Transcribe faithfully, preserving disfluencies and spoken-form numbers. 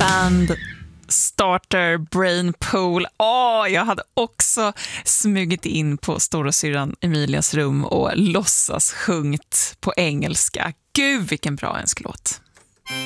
Band Starter Brain Pool. Åh, jag hade också smugit in på storasyrran Emilias rum och låtsas sjungit på engelska. Gud, vilken bra önskelåt.